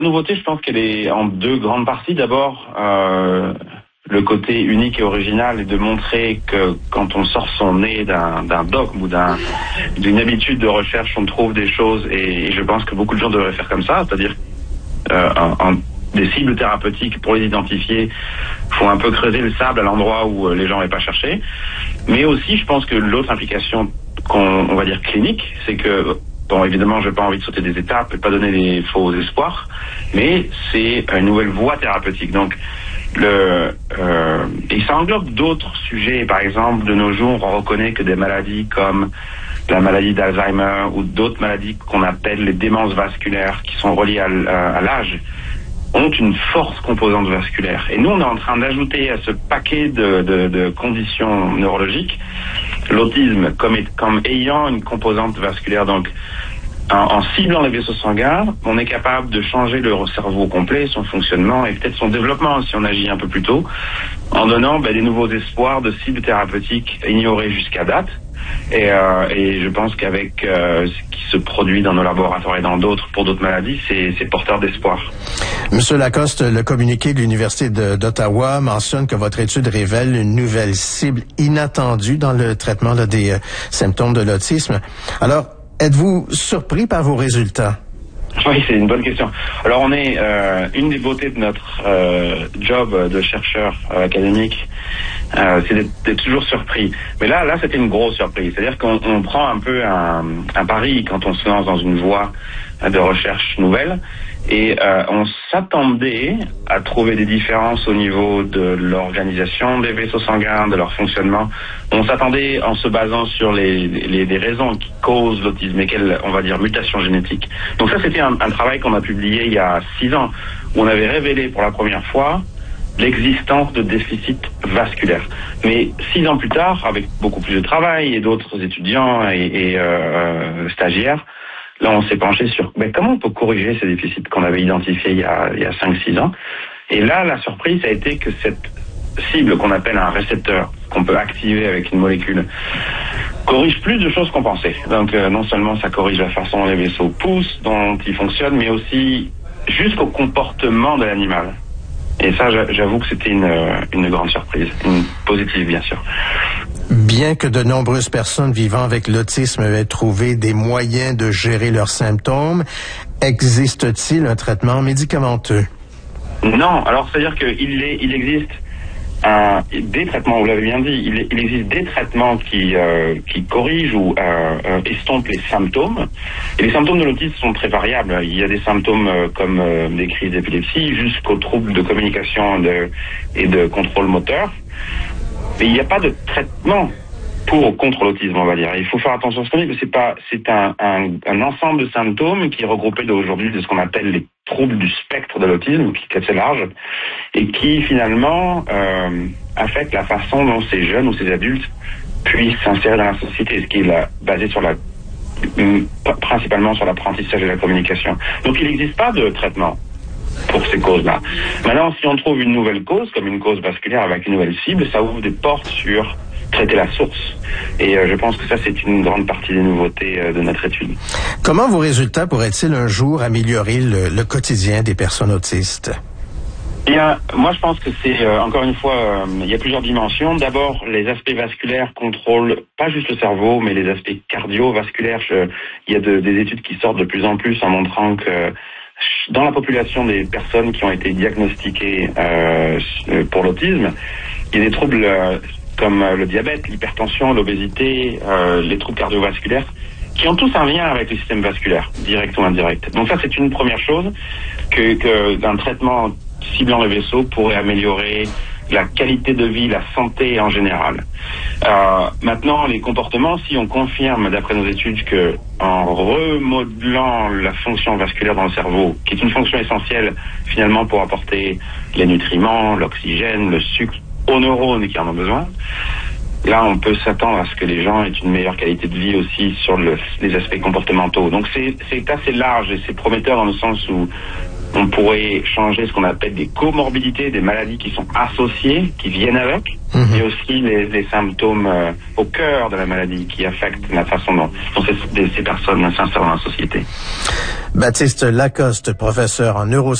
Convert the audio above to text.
nouveauté, je pense qu'elle est en deux grandes parties. D'abord, le côté unique et original est de montrer que quand on sort son nez d'un dogme ou d'une habitude de recherche, on trouve des choses, et je pense que beaucoup de gens devraient faire comme ça, c'est-à-dire des cibles thérapeutiques, pour les identifier, faut un peu creuser le sable à l'endroit où les gens n'avaient pas cherché. Mais aussi, je pense que l'autre implication on va dire clinique, c'est que, bon, évidemment, je n'ai pas envie de sauter des étapes et pas donner des faux espoirs, mais c'est une nouvelle voie thérapeutique. Donc, et ça englobe d'autres sujets. Par exemple, de nos jours, on reconnaît que des maladies comme la maladie d'Alzheimer ou d'autres maladies qu'on appelle les démences vasculaires, qui sont reliées à l'âge, ont une forte composante vasculaire. Et nous, on est en train d'ajouter à ce paquet de conditions neurologiques l'autisme comme ayant une composante vasculaire. Donc, en ciblant les vaisseaux sanguins, on est capable de changer le cerveau complet, son fonctionnement et peut-être son développement si on agit un peu plus tôt, en donnant des nouveaux espoirs de cibles thérapeutiques ignorées jusqu'à date. Et je pense qu'avec ce qui se produit dans nos laboratoires et dans d'autres, pour d'autres maladies, c'est porteur d'espoir. Monsieur Lacoste, le communiqué de l'Université d'Ottawa mentionne que votre étude révèle une nouvelle cible inattendue dans le traitement des symptômes de l'autisme. Alors, êtes-vous surpris par vos résultats? Oui, c'est une bonne question. Alors, on est une des beautés de notre job de chercheur académique, c'est d'être toujours surpris. Mais là, c'était une grosse surprise. C'est-à-dire qu'on prend un peu un pari quand on se lance dans une voie de recherche nouvelle. Et on s'attendait à trouver des différences au niveau de l'organisation des vaisseaux sanguins, de leur fonctionnement. On s'attendait en se basant sur les raisons qui causent l'autisme et quelles, on va dire, mutations génétiques. Donc ça, c'était un travail qu'on a publié il y a 6 ans, où on avait révélé pour la première fois l'existence de déficits vasculaires. Mais 6 ans plus tard, avec beaucoup plus de travail et d'autres étudiants et stagiaires, là, on s'est penché sur comment on peut corriger ces déficits qu'on avait identifiés il y a 5-6 ans. Et là, la surprise a été que cette cible qu'on appelle un récepteur, qu'on peut activer avec une molécule, corrige plus de choses qu'on pensait. Donc, non seulement ça corrige la façon dont les vaisseaux poussent, dont ils fonctionnent, mais aussi jusqu'au comportement de l'animal. Et ça, j'avoue que c'était une grande surprise, une positive, bien sûr. Bien que de nombreuses personnes vivant avec l'autisme aient trouvé des moyens de gérer leurs symptômes, existe-t-il un traitement médicamenteux? Non. Alors, c'est-à-dire qu'il existe des traitements, vous l'avez bien dit, il existe des traitements qui corrigent ou estompent les symptômes. Et les symptômes de l'autisme sont très variables. Il y a des symptômes comme des crises d'épilepsie jusqu'aux troubles de communication et de contrôle moteur. Mais il n'y a pas de traitement contre l'autisme, on va dire. Il faut faire attention à ce qu'on dit, que c'est un ensemble de symptômes qui est regroupé aujourd'hui de ce qu'on appelle les troubles du spectre de l'autisme, qui est assez large, et qui finalement affectent la façon dont ces jeunes ou ces adultes puissent s'insérer dans la société, ce qui est basé principalement sur l'apprentissage et la communication. Donc il n'existe pas de traitement pour ces causes-là. Maintenant, si on trouve une nouvelle cause, comme une cause vasculaire avec une nouvelle cible, ça ouvre des portes sur traiter la source. Et je pense que ça, c'est une grande partie des nouveautés de notre étude. Comment vos résultats pourraient-ils un jour améliorer le quotidien des personnes autistes? Bien, moi je pense que c'est, encore une fois, il y a plusieurs dimensions. D'abord, les aspects vasculaires contrôlent pas juste le cerveau, mais les aspects cardiovasculaires. Il y a des études qui sortent de plus en plus en montrant que dans la population des personnes qui ont été diagnostiquées pour l'autisme, il y a des troubles comme le diabète, l'hypertension, l'obésité, les troubles cardiovasculaires, qui ont tous un lien avec le système vasculaire, direct ou indirect. Donc ça, c'est une première chose, qu'un traitement ciblant le vaisseau pourrait améliorer la qualité de vie, la santé en général. Maintenant, les comportements, si on confirme d'après nos études que en remodelant la fonction vasculaire dans le cerveau, qui est une fonction essentielle finalement pour apporter les nutriments, l'oxygène, le sucre aux neurones qui en ont besoin, là on peut s'attendre à ce que les gens aient une meilleure qualité de vie aussi sur les aspects comportementaux. Donc c'est assez large et c'est prometteur dans le sens où On pourrait changer ce qu'on appelle des comorbidités, des maladies qui sont associées, qui viennent avec, et aussi les symptômes au cœur de la maladie qui affectent la façon dont ces personnes s'insèrent dans la société. Baptiste Lacoste, professeur en neurosciences